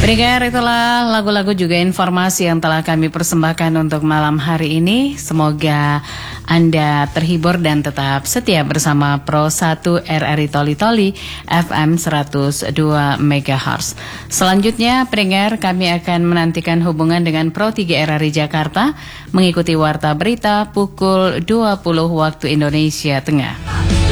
Pendengar, itulah lagu-lagu juga informasi yang telah kami persembahkan untuk malam hari ini. Semoga Anda terhibur dan tetap setia bersama Pro 1 RRI Toli Toli FM 102 MHz. Selanjutnya, pendengar, kami akan menantikan hubungan dengan Pro 3 RRI Jakarta mengikuti warta berita pukul 20 waktu Indonesia Tengah.